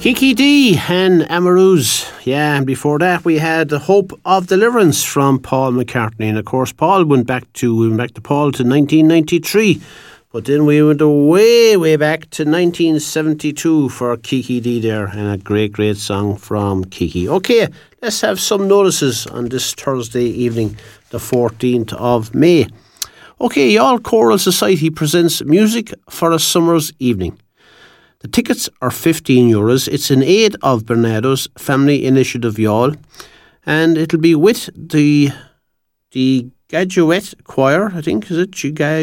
Kiki D and Amarouz. Yeah, and before that we had The Hope of Deliverance from Paul McCartney. And of course Paul went back to Paul to 1993. But then we went way back to 1972 for Kiki D there, and a great song from Kiki. Okay, let's have some notices on this Thursday evening, the 14th of May. Okay, Youghal Choral Society presents Music for a Summer's Evening. The tickets are €15. It's in aid of Barnardo's Family Initiative Youghal, and it'll be with the Gaduette Choir, I think, is it?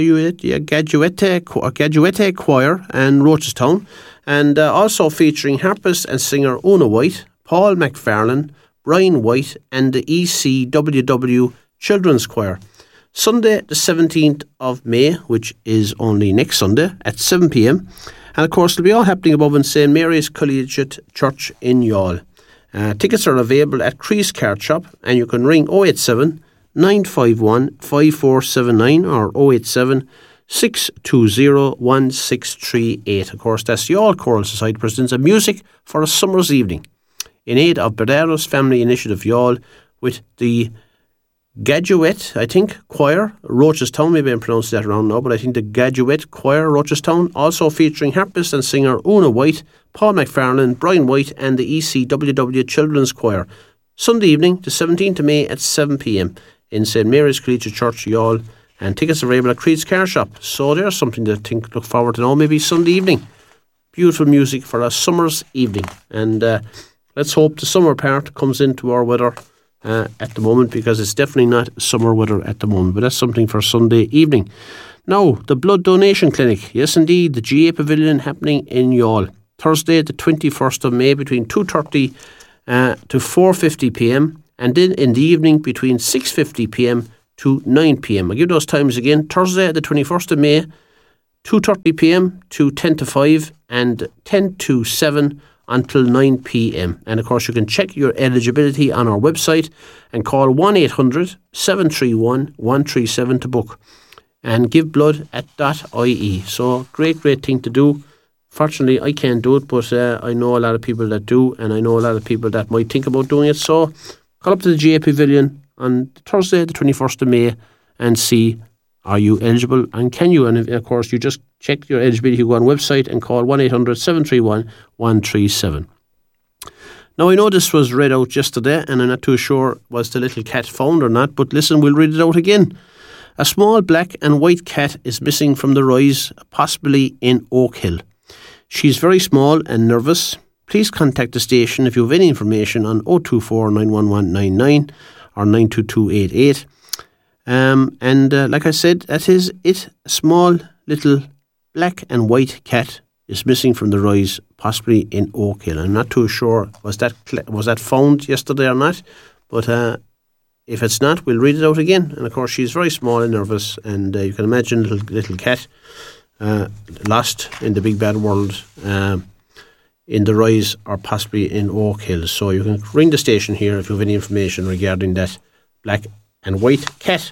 Gaduette Choir and Rochestown, and also featuring harpist and singer Una White, Paul McFarlane, Brian White, and the ECWW Children's Choir. Sunday the 17th of May, which is only next Sunday, at 7 p.m, and of course it'll be all happening above in St. Mary's Collegiate Church in Youghal. Tickets are available at Crease Card Shop, and you can ring 087 951 5479 or 087 620 1638. Of course, that's the Youghal Choral Society presents a Music for a Summer's Evening in aid of Barnardo's Family Initiative Youghal, with the Gaduette, I think, Choir, Rochestown, maybe I'm pronouncing that wrong now, but I think the Gaduette Choir, Rochestown, also featuring harpist and singer Una White, Paul McFarlane, Brian White, and the ECWW Children's Choir. Sunday evening, the 17th of May at 7 p.m. in St. Mary's Collegiate Church, Youghal, and tickets are available at Creed's Car Shop. So there's something to look forward to now, maybe Sunday evening. Beautiful music for a summer's evening, and let's hope the summer part comes into our weather at the moment, because it's definitely not summer weather at the moment, but that's something for Sunday evening. Now, the blood donation clinic, yes indeed, the GA Pavilion happening in Youghal, Thursday the 21st of May between 2:30 to 4:50 p.m, and then in the evening between 6:50 p.m. to 9 p.m. I'll give those times again. Thursday the 21st of May, 2:30 p.m. to 10 to 5, and 10 to 7 until 9 p.m. And of course you can check your eligibility on our website and call 1-800-731-137 to book, and give blood at .ie. So great thing to do. Fortunately I can't do it, but I know a lot of people that do, and I know a lot of people that might think about doing it. So call up to the GA Pavilion on Thursday the 21st of May and see, are you eligible and can you? And of course you just check your eligibility, you go on the website and call 1-800-731-137. Now I know this was read out yesterday, and I'm not too sure was the little cat found or not, but listen, we'll read it out again. A small black and white cat is missing from the rise, possibly in Oak Hill. She's very small and nervous. Please contact the station if you have any information on 024 91199 or 92288. And like I said, that is it. A small little black and white cat is missing from the rise, possibly in Oak Hill. I'm not too sure was that found yesterday or not, but if it's not, we'll read it out again. And of course, she's very small and nervous, and you can imagine little cat lost in the big bad world in the rise or possibly in Oak Hill. So you can ring the station here if you have any information regarding that black and white cat.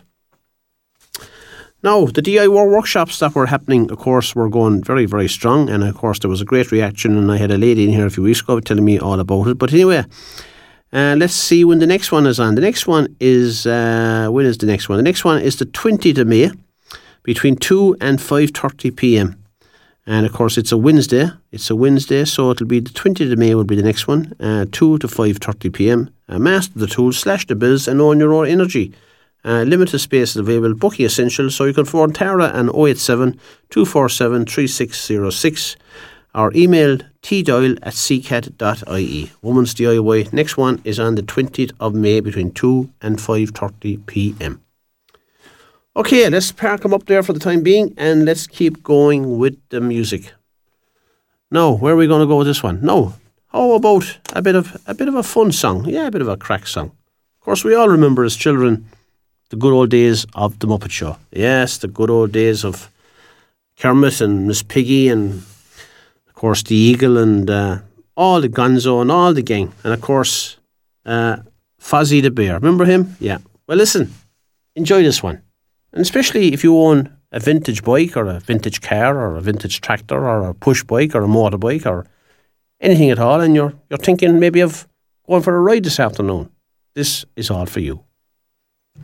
Now, the DIY workshops that were happening, of course, were going very strong, and of course there was a great reaction, and I had a lady in here a few weeks ago telling me all about it. But anyway, let's see when the next one is on. The next one is, when is the next one? The next one is the 20th of May between 2 and 5:30 p.m. And of course it's a Wednesday. So it'll be the 20th of May will be the next one, 2 to 5:30 p.m. Master the tools, slash the bills, and own your own energy. Limited spaces available. Booking essentials, so you can phone Tara and 087 247 3606 or email tdoyle@ccat.ie. Women's DIY. Next one is on the 20th of May between 2 and 5:30 p.m. Okay, let's park them up there for the time being, and let's keep going with the music. Now, where are we going to go with this one? No, how about a bit of a fun song? Yeah, a bit of a crack song. Of course, we all remember as children the good old days of the Muppet Show. Yes, the good old days of Kermit and Miss Piggy, and of course the Eagle, and all the Gonzo and all the gang, and of course Fozzie the Bear. Remember him? Yeah. Well, listen, enjoy this one. And especially if you own a vintage bike or a vintage car or a vintage tractor or a push bike or a motorbike or anything at all, and you're thinking maybe of going for a ride this afternoon, this is all for you.